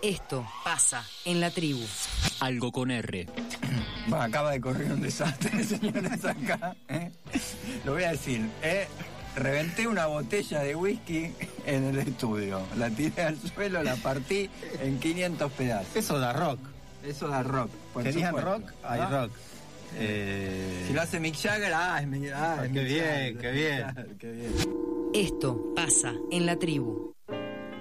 Esto pasa en la tribu. Algo con R. Bueno, acaba de correr un desastre, señores, acá. Lo voy a decir. Reventé una botella de whisky en el estudio. La tiré al suelo, la partí en 500 pedazos. Eso da rock. Eso da rock. ¿Querían rock? Hay rock. Si lo hace Mick Jagger, qué bien, qué bien. Qué bien. Esto pasa en la tribu.